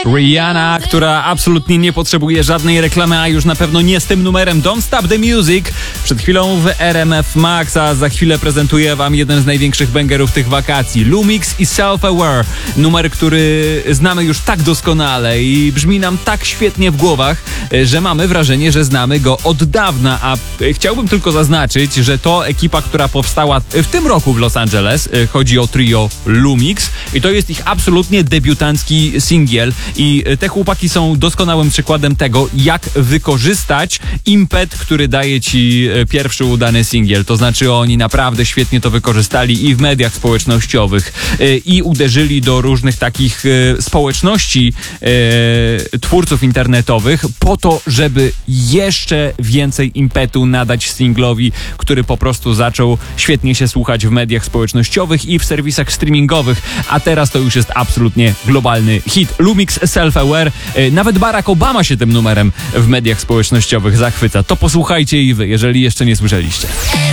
Rihanna, która absolutnie nie potrzebuje żadnej reklamy, a już na pewno nie z tym numerem Don't Stop the Music. Przed chwilą w RMF Max, a za chwilę prezentuję wam jeden z największych bangerów tych wakacji. Lumix i Self-Aware. Numer, który znamy już tak doskonale i brzmi nam tak świetnie w głowach, że mamy wrażenie, że znamy go od dawna, a chciałbym tylko zaznaczyć, że to ekipa, która powstała w tym roku w Los Angeles. Chodzi o trio Lumix i to jest ich absolutnie debiutancki singiel. I te chłopaki są doskonałym przykładem tego, jak wykorzystać impet, który daje ci pierwszy udany singiel. To znaczy oni naprawdę świetnie to wykorzystali i w mediach społecznościowych i uderzyli do różnych takich społeczności twórców internetowych po to, żeby jeszcze więcej impetu nadać singlowi, który po prostu zaczął świetnie się słuchać w mediach społecznościowych i w serwisach streamingowych, a teraz to już jest absolutnie globalny hit. Lumix Self-Aware. Nawet Barack Obama się tym numerem w mediach społecznościowych zachwyca. To posłuchajcie i wy, jeżeli jeszcze nie słyszeliście.